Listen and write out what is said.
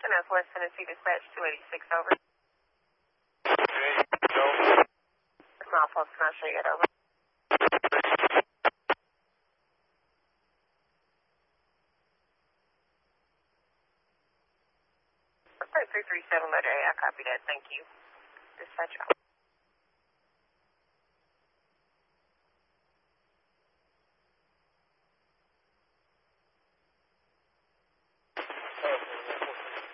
Northwest Tennessee Dispatch 286, over. Okay, go. Small folks, can I show you that over? Okay, 337 letter A, I copy that, thank you. Dispatch out.